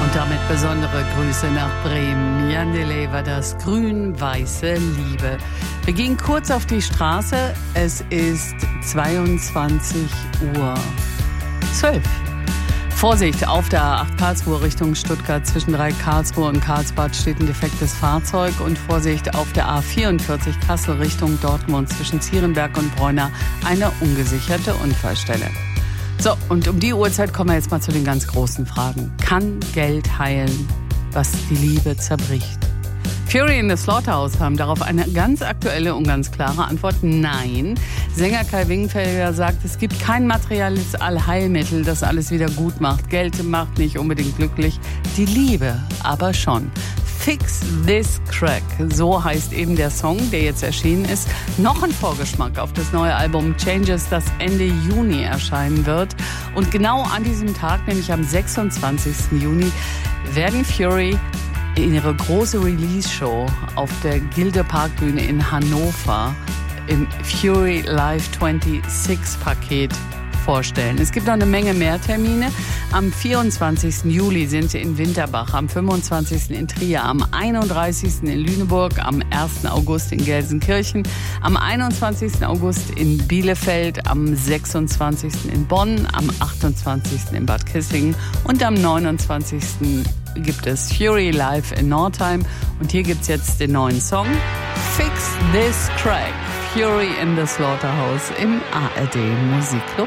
Und damit besondere Grüße nach Bremen. Jan Delay war das, Grün-Weiße Liebe. Wir gehen kurz auf die Straße. Es ist 22:12 Uhr. Vorsicht, auf der A8 Karlsruhe Richtung Stuttgart zwischen 3 Karlsruhe und Karlsbad steht ein defektes Fahrzeug. Und Vorsicht, auf der A44 Kassel Richtung Dortmund zwischen Zierenberg und Bräuner eine ungesicherte Unfallstelle. So, und um die Uhrzeit kommen wir jetzt mal zu den ganz großen Fragen. Kann Geld heilen, was die Liebe zerbricht? Fury in the Slaughterhouse haben darauf eine ganz aktuelle und ganz klare Antwort: Nein. Sänger Kai Wingenfelder sagt, es gibt kein materielles Allheilmittel, das alles wieder gut macht. Geld macht nicht unbedingt glücklich, die Liebe aber schon. Fix This Crack, so heißt eben der Song, der jetzt erschienen ist. Noch ein Vorgeschmack auf das neue Album Changes, das Ende Juni erscheinen wird. Und genau an diesem Tag, nämlich am 26. Juni, werden Fury in ihre große Release-Show auf der Gilde Parkbühne in Hannover im Fury Live 26-Paket vorstellen. Es gibt noch eine Menge mehr Termine. Am 24. Juli sind sie in Winterbach, am 25. in Trier, am 31. in Lüneburg, am 1. August in Gelsenkirchen, am 21. August in Bielefeld, am 26. in Bonn, am 28. in Bad Kissingen und am 29. gibt es Fury Live in Nordheim. Und hier gibt's jetzt den neuen Song Fix This Crack, Fury in the Slaughterhouse im ARD Musikclub